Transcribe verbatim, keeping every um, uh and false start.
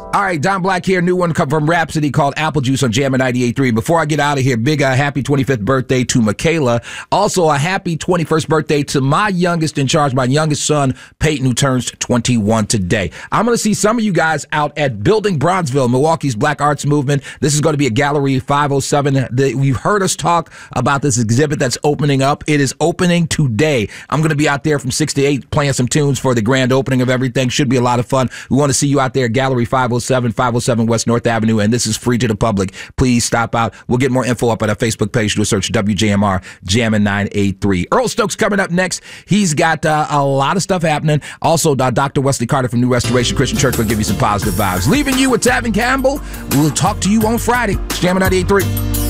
All right, Don Black here. New one come from Rhapsody called Apple Juice on Jammin' ninety-eight point three. Before I get out of here, big uh, happy twenty-fifth birthday to Michaela. Also, a happy twenty-first birthday to my youngest in charge, my youngest son, Peyton, who turns twenty-one today. I'm going to see some of you guys out at Building Bronzeville, Milwaukee's Black Arts Movement. This is going to be at Gallery five oh seven. The, you've heard us talk about this exhibit that's opening up. It is opening today. I'm going to be out there from six to eight playing some tunes for the grand opening of everything. Should be a lot of fun. We want to see you out there at Gallery five oh seven, five oh seven West North Avenue, and this is free to the public. Please stop out. We'll get more info up at our Facebook page. Do a search W J M R Jammin' nine eighty-three. Earl Stokes coming up next. He's got uh, a lot of stuff happening. Also, uh, Doctor Wesley Carter from New Restoration Christian Church will give you some positive vibes. Leaving you with Tavin Campbell. We'll talk to you on Friday. It's Jammin' ninety-eight point three.